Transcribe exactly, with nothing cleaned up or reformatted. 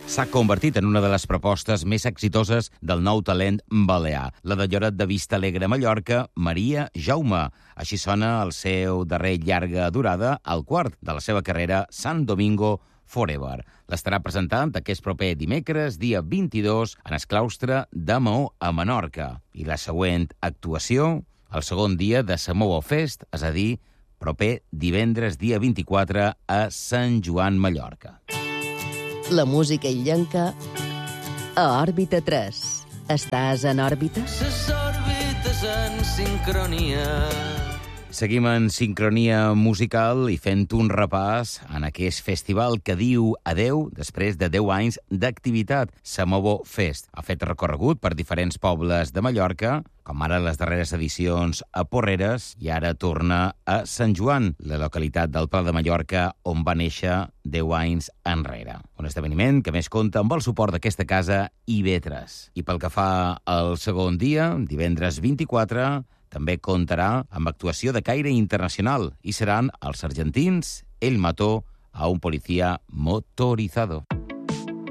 s'ha convertit en una de les propostes més exitoses del nou talent balear, la de Lloret de Vista Alegre a Mallorca, Maria Jaume. Així sona el seu darrer llarga durada, el quart de la seva carrera, Sant Domingo Forever. L'estarà presentant aquest proper dimecres, dia vint-i-dos, en el claustre de Maó, a Menorca. I la següent actuació, el segon dia de Samoa Fest, és a dir, proper divendres, dia vint-i-quatre, a Sant Joan, Mallorca. La música illenca a Òrbita tres. Estàs en òrbita? Les òrbites en sincronia. Seguim en sincronia musical i fent un repàs en aquest festival que diu adeu després de deu anys d'activitat. Samoa Fest ha fet recorregut per diferents pobles de Mallorca, com ara les darreres edicions a Porreres, i ara torna a Sant Joan, la localitat del Pla de Mallorca on va néixer deu anys enrere. Un esdeveniment que més compta amb el suport d'aquesta casa i B tres. I pel que fa al segon dia, divendres vint-i-quatre, també comptarà amb actuació de caire internacional i seran els argentins El Mató a un policía motorizado.